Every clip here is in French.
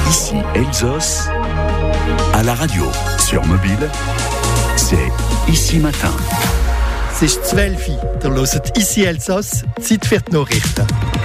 Ici Elsos, à la radio, sur mobile, c'est Ici Matin. Es ist 12 Uhr, ihr hört «Ici Elsass», Zeit für die Nachrichten.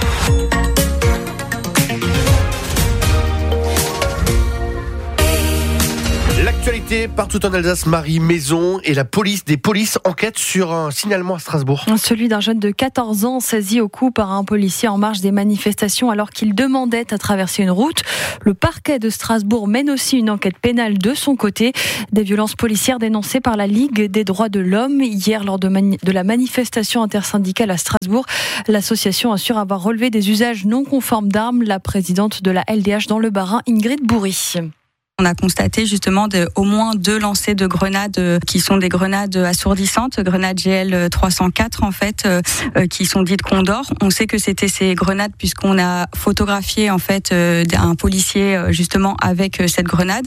L'actualité partout en Alsace, Marie Maison et des polices enquêtent sur un signalement à Strasbourg. Celui d'un jeune de 14 ans saisi au cou par un policier en marge des manifestations alors qu'il demandait à traverser une route. Le parquet de Strasbourg mène aussi une enquête pénale de son côté. Des violences policières dénoncées par la Ligue des droits de l'homme. Hier, lors de la manifestation intersyndicale à Strasbourg, l'association assure avoir relevé des usages non conformes d'armes. La présidente de la LDH dans le Bas-Rhin, Ingrid Bourri. On a constaté justement au moins 2 lancers de grenades qui sont des grenades assourdissantes, grenades GL 304 en fait, qui sont dites Condor. On sait que c'était ces grenades puisqu'on a photographié en fait un policier justement avec cette grenade.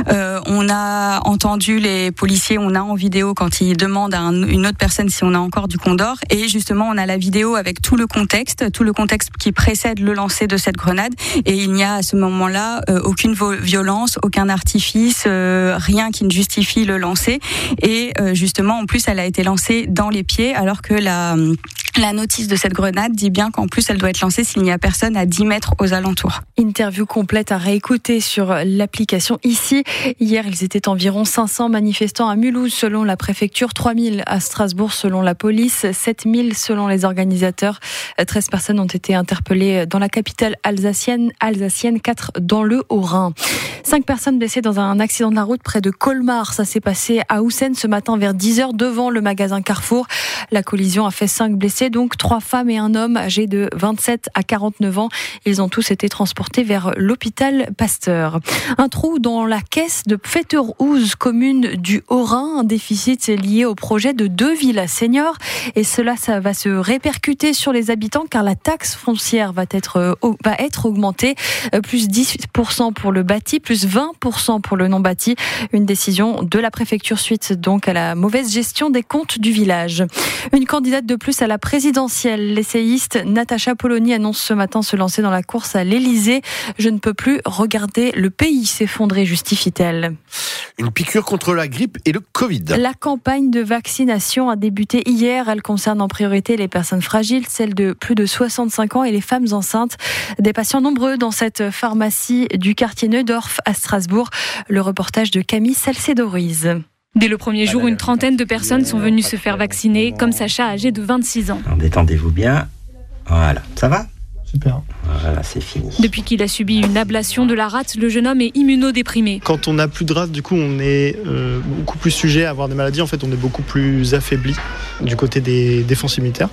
On a entendu les policiers, on a en vidéo quand ils demandent à une autre personne si on a encore du Condor, et justement on a la vidéo avec tout le contexte qui précède le lancer de cette grenade, et il n'y a à ce moment-là aucune violence, aucun artifice, rien qui ne justifie le lancer. Et justement, en plus, elle a été lancée dans les pieds, alors que la notice de cette grenade dit bien qu'en plus, elle doit être lancée s'il n'y a personne à 10 mètres aux alentours. Interview complète à réécouter sur l'application ici. Hier, ils étaient environ 500 manifestants à Mulhouse selon la préfecture, 3000 à Strasbourg selon la police, 7000 selon les organisateurs. 13 personnes ont été interpellées dans la capitale alsacienne, 4 dans le Haut-Rhin. 5 personnes blessées dans un accident de la route près de Colmar. Ça s'est passé à Houssen ce matin vers 10h devant le magasin Carrefour. La collision a fait 5 blessés, donc 3 femmes et un homme âgés de 27 à 49 ans. Ils ont tous été transportés vers l'hôpital Pasteur. Un trou dans la caisse de Pfetterhouse, commune du Haut-Rhin. Un déficit lié au projet de 2 villas seniors. Et cela, ça va se répercuter sur les habitants car la taxe foncière va être augmentée. Plus 10% pour le bâti, plus 20% pour le non-bâti. Une décision de la préfecture suite donc à la mauvaise gestion des comptes du village. Une candidate de plus à la présidentielle, l'essayiste Natacha Polony annonce ce matin se lancer dans la course à l'Elysée. Je ne peux plus regarder le pays s'effondrer, justifie-t-elle. Une piqûre contre la grippe et le Covid. La campagne de vaccination a débuté hier. Elle concerne en priorité les personnes fragiles, celles de plus de 65 ans et les femmes enceintes. Des patients nombreux dans cette pharmacie du quartier Neudorf à Strasbourg. Le reportage de Camille Salcédoriz. Dès le premier jour, une trentaine de personnes sont venues se faire vacciner, comme Sacha, âgé de 26 ans. Détendez-vous bien. Voilà, ça va ? Super. Voilà, c'est fini. Depuis qu'il a subi une ablation de la rate, le jeune homme est immunodéprimé. Quand on n'a plus de rate, du coup, on est beaucoup plus sujet à avoir des maladies. En fait, on est beaucoup plus affaibli du côté des défenses immunitaires.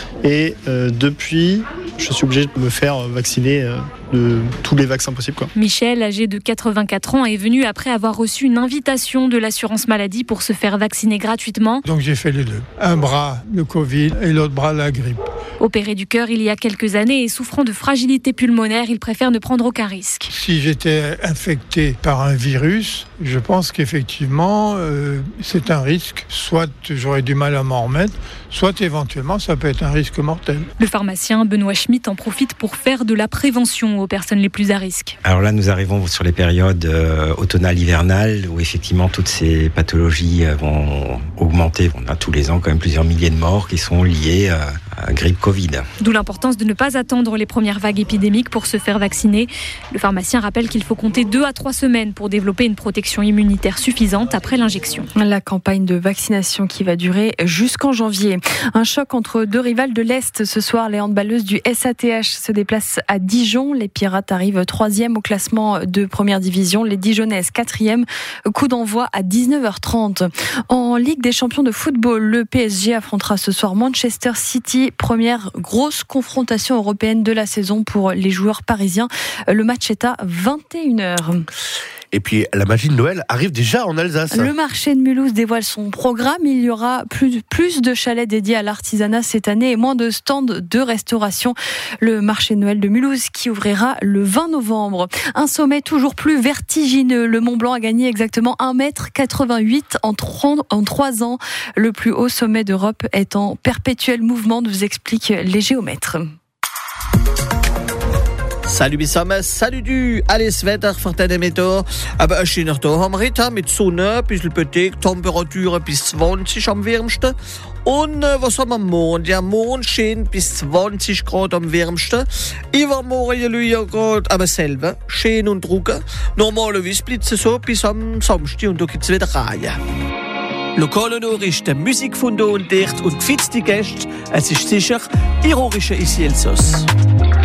Et depuis, je suis obligé de me faire vacciner de tous les vaccins possibles, quoi. Michel, âgé de 84 ans, est venu après avoir reçu une invitation de l'assurance maladie pour se faire vacciner gratuitement. Donc j'ai fait les deux. Un bras le Covid et l'autre bras la grippe. Opéré du cœur il y a quelques années et souffrant de fragilité pulmonaire, il préfère ne prendre aucun risque. Si j'étais infecté par un virus, je pense qu'effectivement c'est un risque. Soit j'aurais du mal à m'en remettre, soit éventuellement ça peut être un risque mortel. Le pharmacien Benoît Schmitt en profite pour faire de la prévention aux personnes les plus à risque. Alors là, nous arrivons sur les périodes automnales, hivernales, où effectivement toutes ces pathologies vont augmenter. On a tous les ans quand même plusieurs milliers de morts qui sont liés à grippe Covid. D'où l'importance de ne pas attendre les premières vagues épidémiques pour se faire vacciner. Le pharmacien rappelle qu'il faut compter 2 à 3 semaines pour développer une protection immunitaire suffisante après l'injection. La campagne de vaccination qui va durer jusqu'en janvier. Un choc entre 2 rivales de l'Est. Ce soir, les handballeuses du SATH se déplacent à Dijon. Les Pirates arrivent 3e au classement de première division. Les Dijonnaises 4e. Coup d'envoi à 19h30. En Ligue des champions de football, le PSG affrontera ce soir Manchester City. Première grosse confrontation européenne de la saison pour les joueurs parisiens. Le match est à 21h. Et puis, la magie de Noël arrive déjà en Alsace. Le marché de Mulhouse dévoile son programme. Il y aura plus de chalets dédiés à l'artisanat cette année et moins de stands de restauration. Le marché de Noël de Mulhouse qui ouvrira le 20 novembre. Un sommet toujours plus vertigineux. Le Mont Blanc a gagné exactement 1,88 m en 3 ans. Le plus haut sommet d'Europe est en perpétuel mouvement, nous expliquent les géomètres. Salut zusammen, salut du, alles Wetter für den Mittag. Aber ein schöner Tag haben wir heute mit Sonne, ein bisschen bedeckt, Temperatur bis 20 am wärmsten. Und was haben wir morgen? Der Mond scheint bis 20 Grad am wärmsten. Übermorgen Grad, aber selber schön und trocken. Normalerweise bleibt es so bis am Samstag und da gibt es wieder Reihe. Lokale Nachrichten, Musik von da und dort und gefitzte Gäste. Es ist sicher ironische Ici Elsass.